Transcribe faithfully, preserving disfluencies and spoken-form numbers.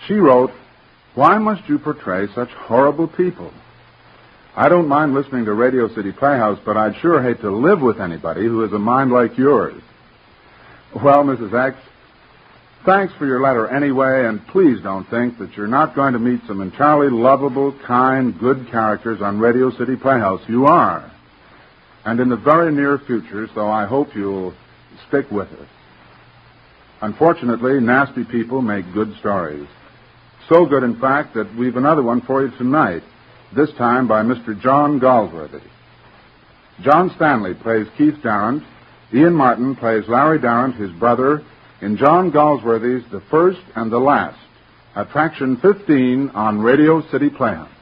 She wrote, "Why must you portray such horrible people? I don't mind listening to Radio City Playhouse, but I'd sure hate to live with anybody who has a mind like yours." Well, Missus X, thanks for your letter anyway, and please don't think that you're not going to meet some entirely lovable, kind, good characters on Radio City Playhouse. You are. And in the very near future, so I hope you'll stick with us. Unfortunately, nasty people make good stories. So good, in fact, that we've another one for you tonight, this time by Mister John Galsworthy. John Stanley plays Keith Darrant. Ian Martin plays Larry Darrant, his brother, in John Galsworthy's The First and the Last, Attraction fifteen on Radio City Playhouse.